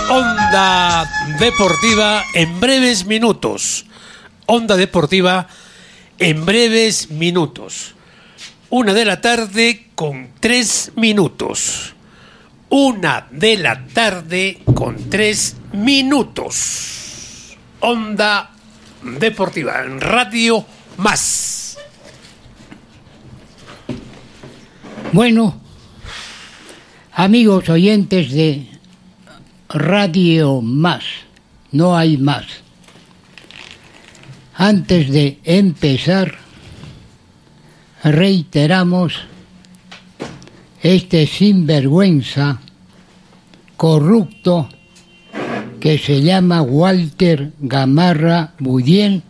Onda Deportiva en breves minutos. Onda Deportiva en breves minutos. 1:03 1:03 Onda Deportiva en Radio Más. Bueno, amigos oyentes de Radio Más, no hay más. Antes de empezar, reiteramos este sinvergüenza corrupto que se llama Walter Gamarra Budiel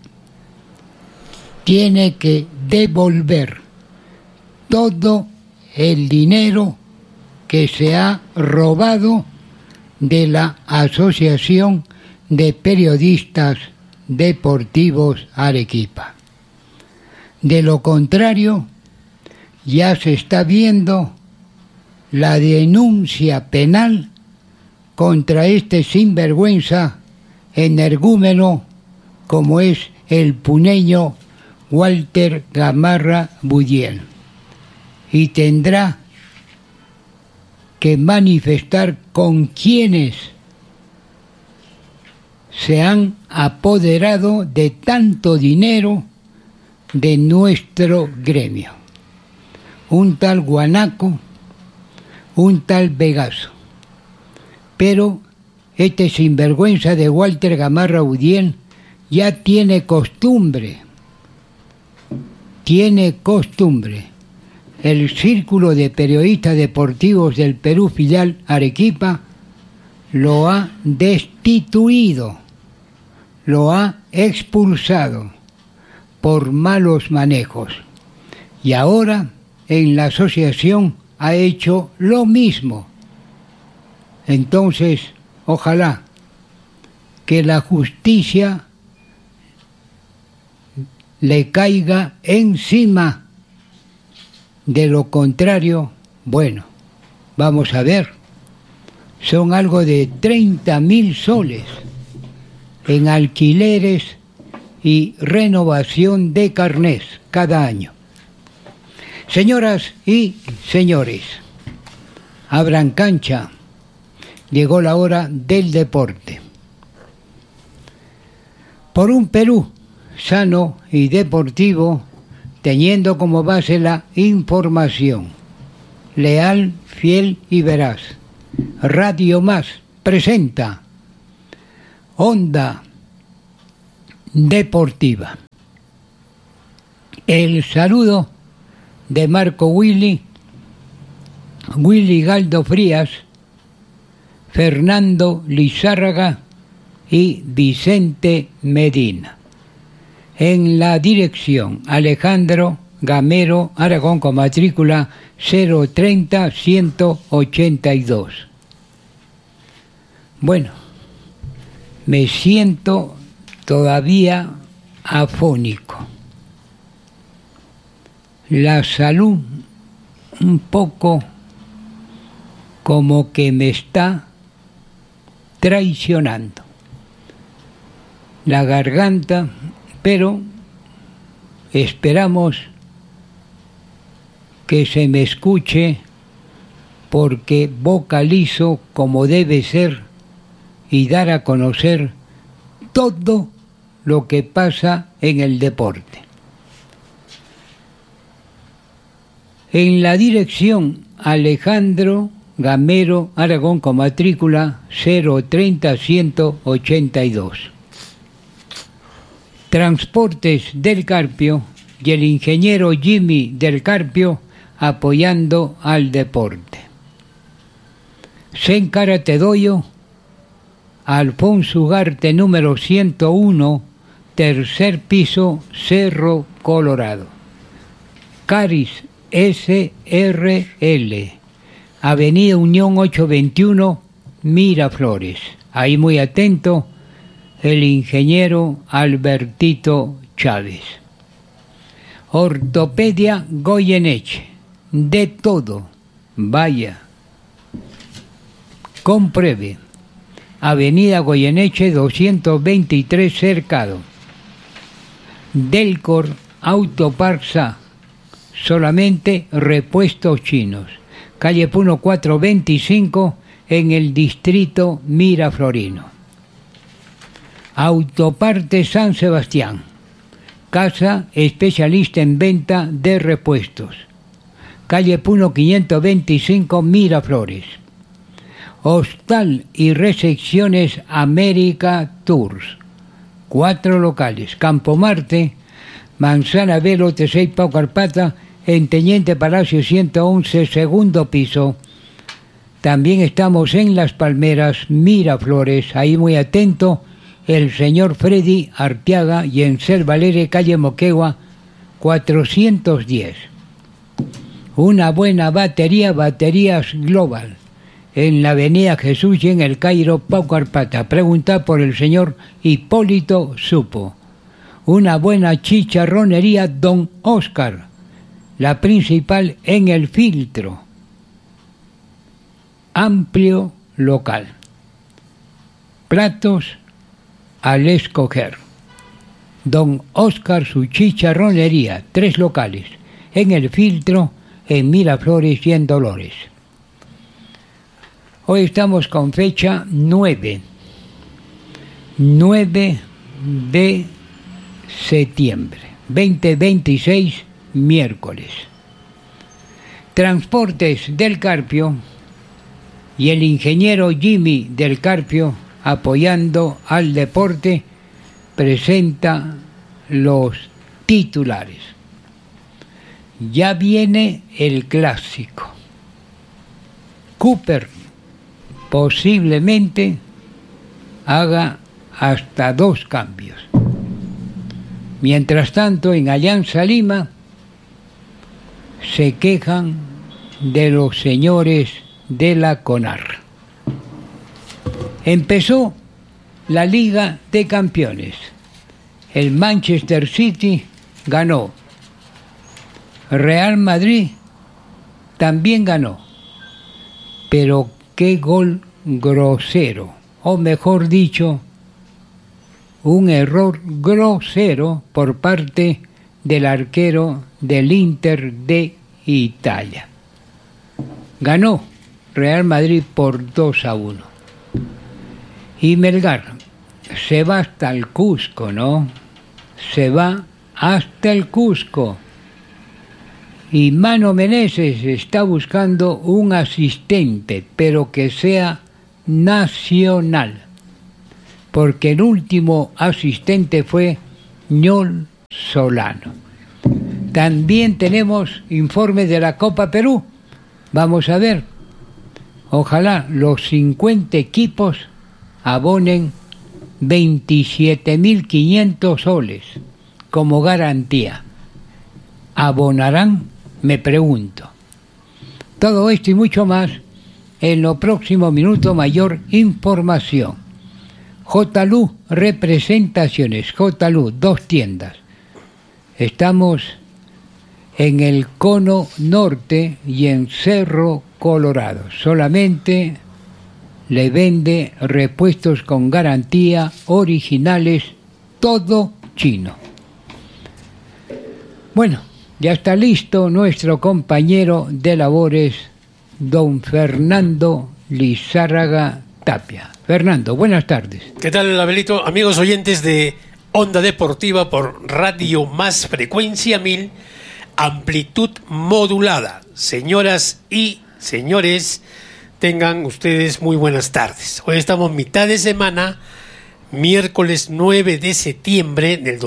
tiene que devolver todo el dinero que se ha robado de la Asociación de Periodistas Deportivos Arequipa. De lo contrario, ya se está viendo la denuncia penal contra este sinvergüenza energúmeno como es el puneño Walter Gamarra Budiel. Y tendrá que manifestar con quienes se han apoderado de tanto dinero de nuestro gremio. Un tal Guanaco, un tal Vegaso. Pero este sinvergüenza de Walter Gamarra Budiel ya tiene costumbre. El Círculo de Periodistas Deportivos del Perú filial Arequipa lo ha destituido, lo ha expulsado por malos manejos. Y ahora en la asociación ha hecho lo mismo. Entonces, ojalá que la justicia le caiga encima. De lo contrario, bueno, vamos a ver, son algo de 30.000 soles en alquileres y renovación de carnés cada año. Señoras y señores, abran cancha, llegó la hora del deporte. Por un Perú sano y deportivo, teniendo como base la información, leal, fiel y veraz. Radio Más presenta Onda Deportiva. El saludo de Marco Willy Galdo Frías, Fernando Lizárraga y Vicente Medina. En la dirección, Alejandro Gamero Aragón con matrícula 030-182. Bueno, me siento todavía afónico. La salud un poco como que me está traicionando. La garganta, pero esperamos que se me escuche porque vocalizo como debe ser y dar a conocer todo lo que pasa en el deporte. En la dirección, Alejandro Gamero Aragón con matrícula 030-182. Transportes del Carpio y el ingeniero Jimmy del Carpio apoyando al deporte. Sen Karate Doyo, Alfonso Ugarte número 101, tercer piso, Cerro Colorado. Caris SRL, Avenida Unión 821, Miraflores. Ahí muy atento el ingeniero Albertito Chávez. Ortopedia Goyeneche, de todo, vaya, compruebe. Avenida Goyeneche 223 Cercado. Delcor Autoparsa, solamente repuestos chinos. Calle Puno 425 en el distrito Miraflorino. Autoparte San Sebastián, casa especialista en venta de repuestos. Calle Puno 525 Miraflores. Hostal y recepciones América Tours, 4 locales. Campo Marte, Manzana B, Lote 6, Pau Carpata, en Teniente Palacio 111, segundo piso. También estamos en Las Palmeras, Miraflores, ahí muy atento, el señor Freddy Arteaga, y en Ser Valere, calle Moquegua 410. Una buena batería, Baterías Global, en la avenida Jesús y en el Cairo, Pau Carpata. Pregunta por el señor Hipólito Supo. Una buena chicharronería Don Oscar, la principal en el Filtro. Amplio local. Platos al escoger. Don Oscar, su chicharronería, 3 locales. En el Filtro, en Miraflores y en Dolores. Hoy estamos con fecha 9 de septiembre, 2026, miércoles. Transportes del Carpio y el ingeniero Jimmy del Carpio, apoyando al deporte, presenta los titulares. Ya viene el clásico. Cooper posiblemente haga hasta 2 cambios. Mientras tanto, en Alianza Lima se quejan de los señores de la CONAR. Empezó la Liga de Campeones. El Manchester City ganó. Real Madrid también ganó. Pero qué gol grosero, o mejor dicho, un error grosero por parte del arquero del Inter de Italia. Ganó Real Madrid por 2-1. Y Melgar se va hasta el Cusco, ¿no? Se va hasta el Cusco. Y Mano Meneses está buscando un asistente, pero que sea nacional. Porque el último asistente fue Ñol Solano. También tenemos informe de la Copa Perú. Vamos a ver. Ojalá los 50 equipos abonen 27.500 soles como garantía. ¿Abonarán? Me pregunto. Todo esto y mucho más en los próximos minutos. Mayor información. JLU Representaciones. JLU, 2 tiendas. Estamos en el Cono Norte y en Cerro Colorado. Solamente le vende repuestos con garantía, originales, todo chino. Bueno, ya está listo nuestro compañero de labores, don Fernando Lizárraga Tapia. Fernando, buenas tardes. ¿Qué tal, Abelito? Amigos oyentes de Onda Deportiva por Radio Más Frecuencia 1000, amplitud modulada. Señoras y señores, tengan ustedes muy buenas tardes. Hoy estamos mitad de semana, miércoles 9 de septiembre del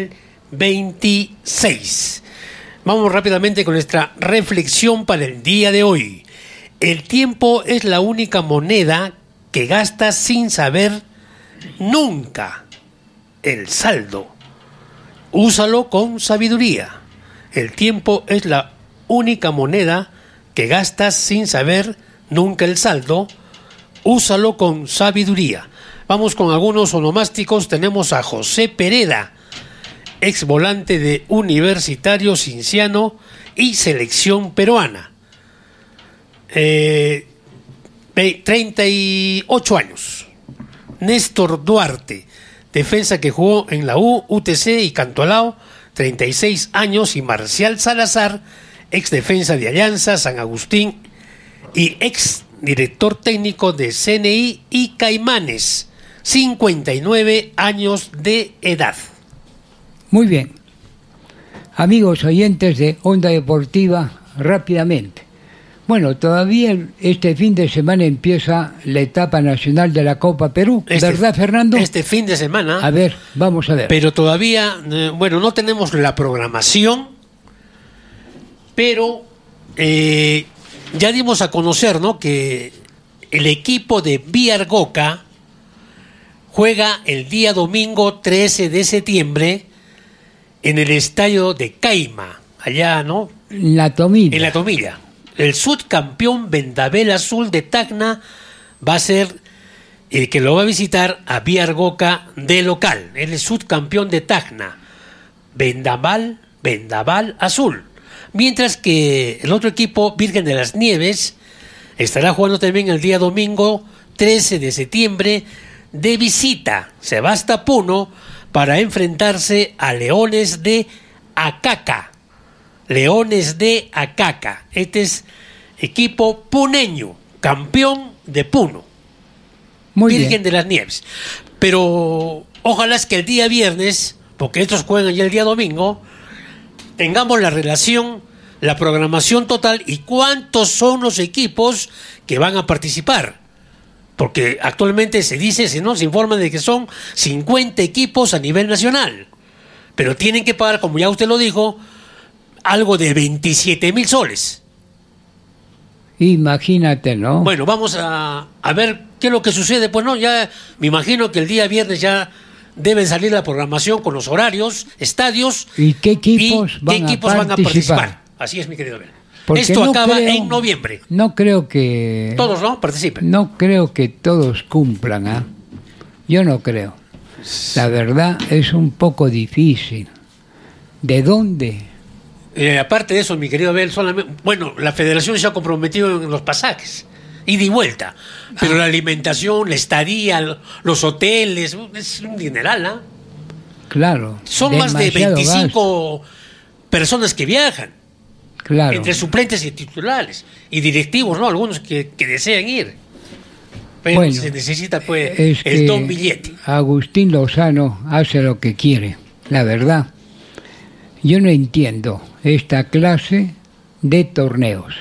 2026. Vamos rápidamente con nuestra reflexión para el día de hoy. El tiempo es la única moneda que gastas sin saber nunca el saldo. Úsalo con sabiduría. El tiempo es la única moneda que gastas sin saber nunca el saldo. Úsalo con sabiduría. Vamos con algunos onomásticos. Tenemos a José Pereda, ex volante de Universitario Cinciano y selección peruana. 38 años. Néstor Duarte, defensa que jugó en la U, UTC y Cantolao, 36 años, y Marcial Salazar, ex defensa de Alianza, San Agustín y ex director técnico de CNI y Caimanes, 59 años de edad. Muy bien. Amigos oyentes de Onda Deportiva, rápidamente. Bueno, todavía este fin de semana empieza la etapa nacional de la Copa Perú, ¿verdad, Fernando? Este fin de semana. A ver, vamos a ver. Pero todavía, no tenemos la programación, pero ya dimos a conocer, ¿no?, que el equipo de Biargoca juega el día domingo 13 de septiembre en el estadio de Caima, allá, ¿no? En La Tomilla. En La Tomilla. El subcampeón Vendavel Azul de Tacna va a ser el que lo va a visitar a Biargoca de local. Él es subcampeón de Tacna. Vendaval Azul. Mientras que el otro equipo, Virgen de las Nieves, estará jugando también el día domingo 13 de septiembre de visita. Se va hasta Puno para enfrentarse a Leones de Acaca. Leones de Acaca. Este es equipo puneño, campeón de Puno. Muy Virgen bien. de las Nieves. Pero ojalá es que el día viernes, porque estos juegan ya el día domingo, tengamos la relación, la programación total y cuántos son los equipos que van a participar. Porque actualmente se informa de que son 50 equipos a nivel nacional. Pero tienen que pagar, como ya usted lo dijo, algo de 27,000 soles. Imagínate, ¿no? Bueno, vamos a ver qué es lo que sucede. Pues no, ya me imagino que el día viernes ya deben salir la programación con los horarios, estadios ¿Y qué equipos, van a participar? Así es, mi querido Ben. Porque Esto no acaba creo- en noviembre. No creo que... Todos, ¿no? Participen. No creo que todos cumplan, ¿ah? Yo no creo. La verdad es un poco difícil. ¿De dónde? Aparte de eso, mi querido Abel, la federación se ha comprometido en los pasajes, ida y vuelta, pero la alimentación, la estadía, los hoteles, es un dineral, ¿ah? Claro. Son más de demasiado 25 personas que viajan, Claro. entre suplentes y titulares, y directivos, ¿no? Algunos que desean ir. Pero Bueno, se necesita, pues, es el que don billete. Agustín Lozano hace lo que quiere, la verdad. Yo no entiendo esta clase de torneos.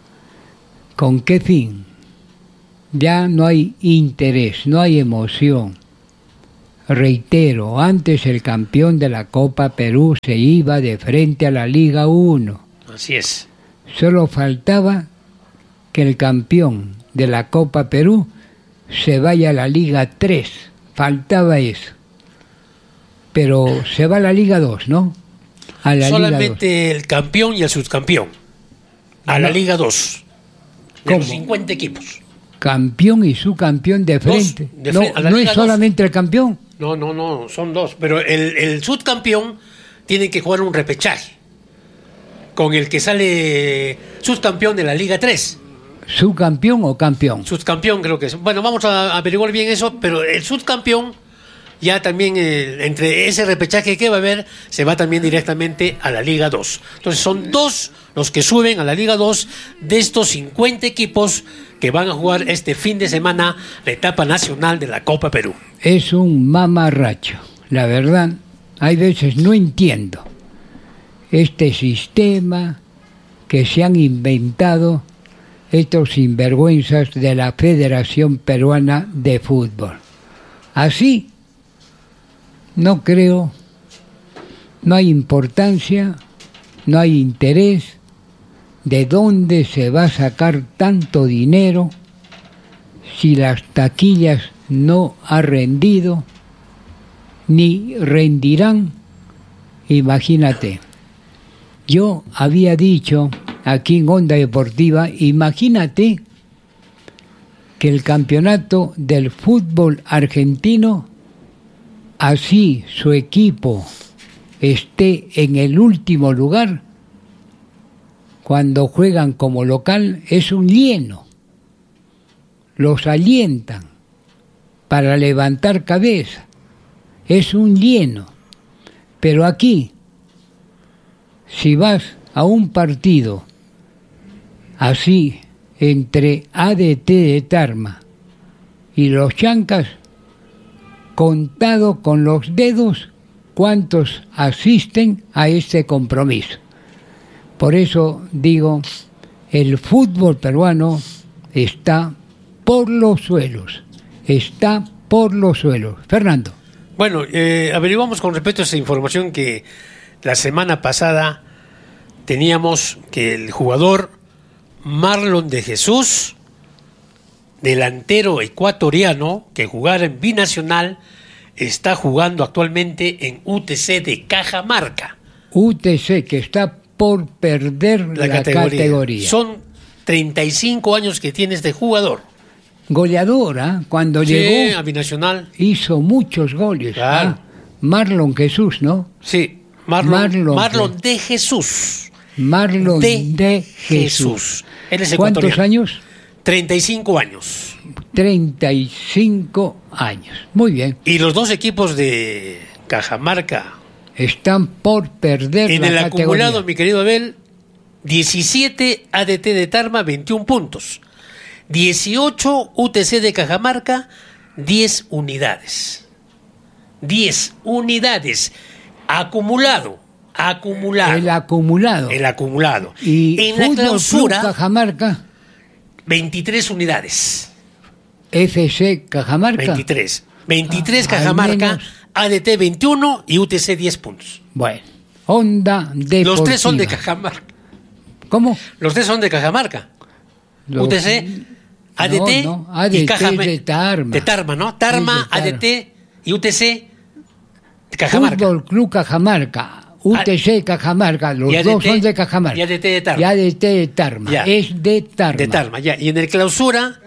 ¿Con qué fin? Ya no hay interés, no hay emoción. Reitero, antes el campeón de la Copa Perú se iba de frente a la Liga 1. Así es. Solo faltaba que el campeón de la Copa Perú se vaya a la Liga 3. Faltaba eso. Pero se va a la Liga 2, ¿no? A la Liga 2. Solamente el campeón y el subcampeón. A la Liga 2. De ¿Cómo? los 50 equipos. Campeón y subcampeón de frente. a la No Liga es 2. solamente el campeón. No, son dos. Pero el subcampeón tiene que jugar un repechaje con el que sale subcampeón de la Liga 3. ¿Subcampeón o campeón? Subcampeón creo que es. Bueno, vamos a averiguar bien eso, pero el subcampeón ya también entre ese repechaje que va a haber, se va también directamente a la Liga 2. Entonces son dos los que suben a la Liga 2 de estos 50 equipos que van a jugar este fin de semana la etapa nacional de la Copa Perú. Es un mamarracho. La verdad, hay veces no entiendo este sistema que se han inventado estos sinvergüenzas de la Federación Peruana de Fútbol. Así, no creo, no hay importancia, no hay interés. ¿De dónde se va a sacar tanto dinero si las taquillas no han rendido ni rendirán? Imagínate. Yo había dicho aquí en Onda Deportiva, imagínate que el campeonato del fútbol argentino, así su equipo esté en el último lugar, cuando juegan como local es un lleno. Los alientan. para levantar cabeza. Es un lleno. Pero aquí, si vas a un partido así entre ADT de Tarma y los Chancas, contado con los dedos cuántos asisten a este compromiso. Por eso digo, el fútbol peruano está por los suelos. Está por los suelos. Fernando. Bueno, averiguamos con respecto a esa información que la semana pasada teníamos que el jugador Marlon de Jesús, delantero ecuatoriano que jugara en Binacional, está jugando actualmente en UTC de Cajamarca. UTC, que está por perder la categoría. Son 35 años que tiene este jugador. Goleadora, cuando llegó a Binacional hizo muchos goles. Claro. Marlon Jesús, ¿no? Sí, Marlon de Jesús. Marlon de Jesús. Él es ¿Cuántos ecuatoriano. años? 35 años. 35 años. Muy bien. Y los dos equipos de Cajamarca están por perder en la el categoría. acumulado, mi querido Abel, 17 ADT de Tarma, 21 puntos. 18 UTC de Cajamarca, 10 unidades. 10 unidades. Acumulado. El acumulado. El acumulado. Y en la Fútbol clausura, Club Cajamarca, 23 unidades. FC Cajamarca. 23. 23 al Cajamarca, menos. ADT 21 y UTC 10 puntos. Bueno, Onda Deportiva. Los tres son de Cajamarca. ¿Cómo? Los tres son de Cajamarca. Los- UTC, ADT, no, y ADT Cajamarca. de Tarma. De Tarma, ¿no? Tarma, Sí, de Tarma. ADT y UTC de Cajamarca. Fútbol Club Cajamarca. UTC Cajamarca, los y ADT, dos son de Cajamarca. y ADT de Tarma. Y ADT de Tarma. Ya. Es de Tarma. De Tarma, ya. Y en el clausura,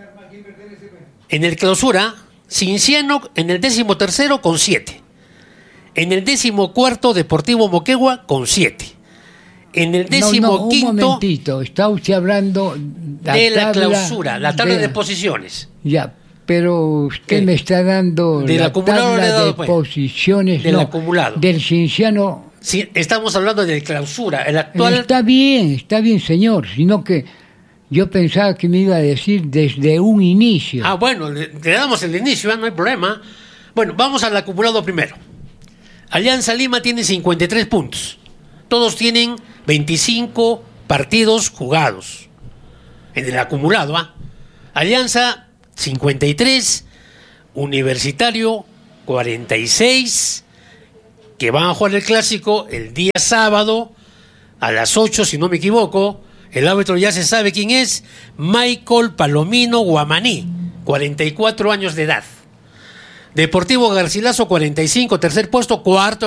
Cinciano en el 13º con 7. En el 14º Deportivo Moquegua con 7. En el 15º un momentito, está usted hablando de la clausura, la tabla de posiciones. Ya, pero usted ¿Qué? me está dando Del la acumulado le he tabla dado, de pues. posiciones. Del no, acumulado. Del Cinciano. Sí, estamos hablando de clausura. El actual. Está bien, señor, sino que yo pensaba que me iba a decir desde un inicio. Ah, bueno, le damos el inicio, no hay problema. Bueno, vamos al acumulado primero. Alianza Lima tiene 53 puntos. Todos tienen 25 partidos jugados. En el acumulado, ¿ah? Alianza 53, Universitario 46, que van a jugar el clásico el día sábado a las 8, si no me equivoco. El árbitro ya se sabe quién es, Michael Palomino Guamaní, 44 años de edad. Deportivo Garcilaso 45, tercer puesto, cuarto